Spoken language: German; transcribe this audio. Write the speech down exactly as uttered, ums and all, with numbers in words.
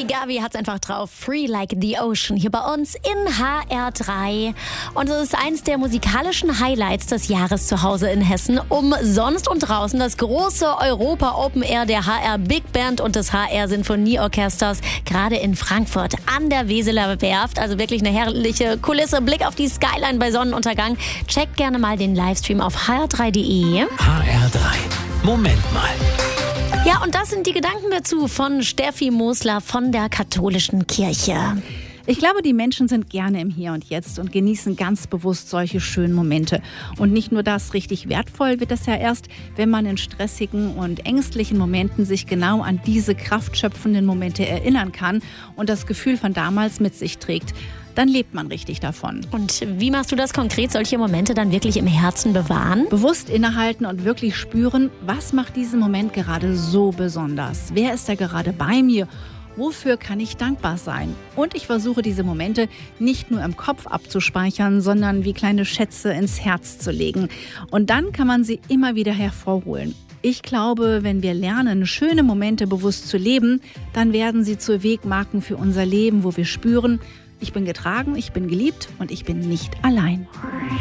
Hey, Gavi hat's einfach drauf. Free Like the Ocean hier bei uns in H R drei. Und es ist eins der musikalischen Highlights des Jahres zu Hause in Hessen. Umsonst und draußen das große Europa Open Air der H R Big Band und des H R Sinfonieorchesters. Gerade in Frankfurt an der Weseler Werft. Also wirklich eine herrliche Kulisse. Blick auf die Skyline bei Sonnenuntergang. Checkt gerne mal den Livestream auf h r drei punkt d e. H R drei. Moment mal. Ja, und das sind die Gedanken dazu von Steffi Mosler von der Katholischen Kirche. Ich glaube, die Menschen sind gerne im Hier und Jetzt und genießen ganz bewusst solche schönen Momente. Und nicht nur das, richtig wertvoll wird es ja erst, wenn man in stressigen und ängstlichen Momenten sich genau an diese kraftschöpfenden Momente erinnern kann und das Gefühl von damals mit sich trägt. Dann lebt man richtig davon. Und wie machst du das konkret, solche Momente dann wirklich im Herzen bewahren? Bewusst innehalten und wirklich spüren, was macht diesen Moment gerade so besonders? Wer ist da gerade bei mir? Wofür kann ich dankbar sein? Und ich versuche diese Momente nicht nur im Kopf abzuspeichern, sondern wie kleine Schätze ins Herz zu legen. Und dann kann man sie immer wieder hervorholen. Ich glaube, wenn wir lernen, schöne Momente bewusst zu leben, dann werden sie zu Wegmarken für unser Leben, wo wir spüren, ich bin getragen, ich bin geliebt und ich bin nicht allein.